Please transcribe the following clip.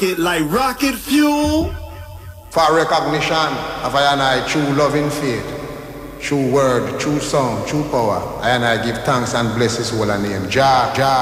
It like rocket fuel. For recognition of I and I true loving faith, true word, true song, true power, I and I give thanks and bless his holy name. Jah, Jah.